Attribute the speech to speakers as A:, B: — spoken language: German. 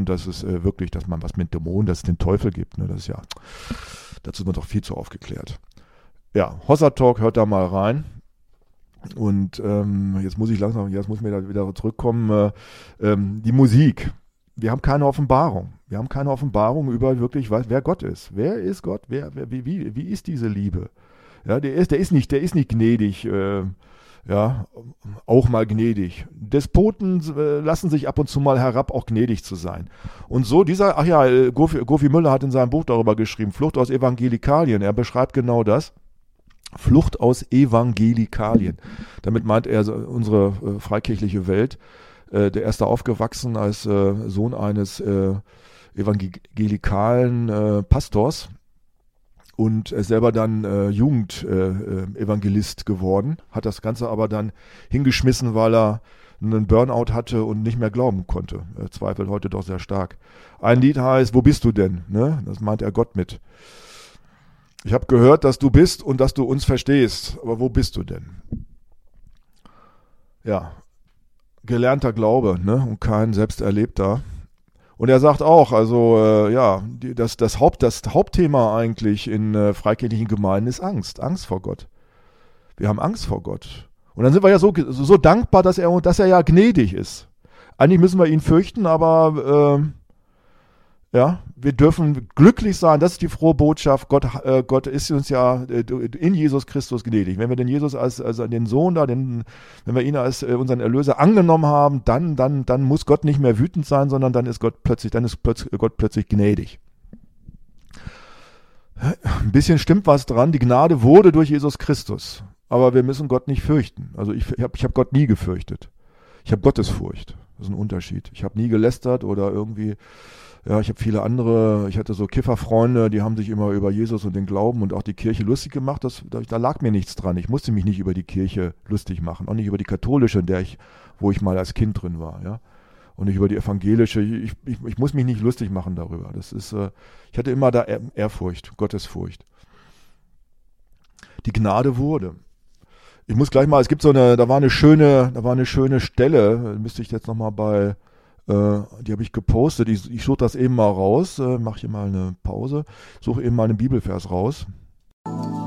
A: behaupten, dass es wirklich, dass man was mit Dämonen, dass es den Teufel gibt. Ne? Das ist ja, dazu ist man doch viel zu aufgeklärt. Ja, Hossa Talk, hört da mal rein. Und jetzt muss ich da wieder zurückkommen. Die Musik. Wir haben keine Offenbarung. Wir haben keine Offenbarung über wirklich, wer Gott ist. Wer ist Gott? Wie ist diese Liebe? Ja, der ist nicht gnädig. Auch mal gnädig. Despoten lassen sich ab und zu mal herab, auch gnädig zu sein. Und so Gofi Müller hat in seinem Buch darüber geschrieben, Flucht aus Evangelikalien. Er beschreibt genau das. Flucht aus Evangelikalien. Damit meint er unsere freikirchliche Welt. Der erste aufgewachsen als Sohn eines evangelikalen Pastors und selber dann Jugendevangelist geworden, hat das Ganze aber dann hingeschmissen, weil er einen Burnout hatte und nicht mehr glauben konnte. Er zweifelt heute doch sehr stark. Ein Lied heißt, wo bist du denn? Ne? Das meint er Gott mit. Ich habe gehört, dass du bist und dass du uns verstehst, aber wo bist du denn? Ja, gelernter Glaube, ne? Und kein selbst erlebter. Und er sagt auch, also das Hauptthema eigentlich in freikirchlichen Gemeinden ist Angst vor Gott. Wir haben Angst vor Gott. Und dann sind wir ja so dankbar, dass er ja gnädig ist. Eigentlich müssen wir ihn fürchten, aber wir dürfen glücklich sein, das ist die frohe Botschaft, Gott ist uns ja in Jesus Christus gnädig. Wenn wir den Jesus als den Sohn wenn wir ihn als unseren Erlöser angenommen haben, dann muss Gott nicht mehr wütend sein, sondern dann ist Gott plötzlich gnädig. Ein bisschen stimmt was dran, die Gnade wurde durch Jesus Christus, aber wir müssen Gott nicht fürchten. Also ich hab Gott nie gefürchtet. Ich habe Gottesfurcht, das ist ein Unterschied. Ich habe nie gelästert oder irgendwie. Ja, ich hatte so Kifferfreunde, die haben sich immer über Jesus und den Glauben und auch die Kirche lustig gemacht. Da lag mir nichts dran. Ich musste mich nicht über die Kirche lustig machen, auch nicht über die katholische, wo ich mal als Kind drin war, ja. Und nicht über die evangelische. Ich muss mich nicht lustig machen darüber. Ich hatte immer da Ehrfurcht, Gottesfurcht. Die Gnade wurde. Ich muss gleich mal, da war eine schöne Stelle, müsste ich jetzt nochmal die habe ich gepostet, ich suche das eben mal raus, mache hier mal eine Pause, suche eben mal einen Bibelvers raus.